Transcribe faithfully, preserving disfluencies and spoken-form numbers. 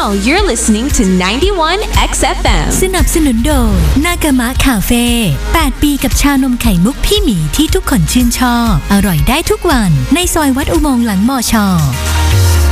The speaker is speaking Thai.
you're listening to ไนน์ตี้วัน เอ็กซ์ เอฟ เอ็มสนับสนุนโดยนากามะคาเฟ่แปดปีกับชานมไข่มุกพี่หมีที่ทุกคนชื่นชอบอร่อยได้ทุกวันในซอยวัดอุโมงค์หลังมอชอ